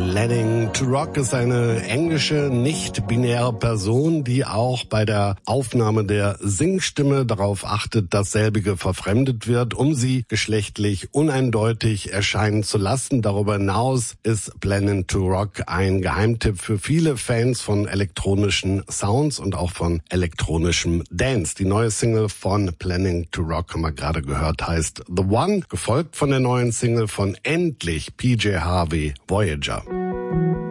Planning to Rock ist eine englische, nicht-binäre Person, die auch bei der Aufnahme der Singstimme darauf achtet, dass selbige verfremdet wird, um sie geschlechtlich uneindeutig erscheinen zu lassen. Darüber hinaus ist Planning to Rock ein Geheimtipp für viele Fans von elektronischen Sounds und auch von elektronischem Dance. Die neue Single von Planning to Rock, haben wir gerade gehört, heißt The One, gefolgt von der neuen Single von endlich PJ Harvey, Voyager.